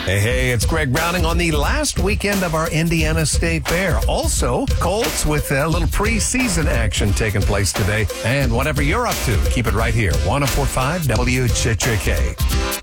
Hey, it's Greg Browning on the last weekend of our Indiana State Fair. Also, Colts with a little preseason action taking place today. And whatever you're up to, keep it right here. 104.5 WCHK.